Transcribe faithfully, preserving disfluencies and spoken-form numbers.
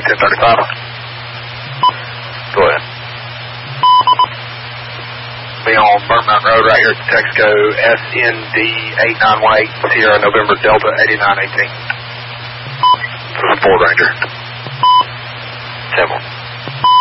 ten thirty-five. Go ahead. Be on Burn Mountain Road right here at Texaco, S N D eight nine one eight, Sierra November Delta eighty-nine eighteen. This is Ford Ranger. ten one.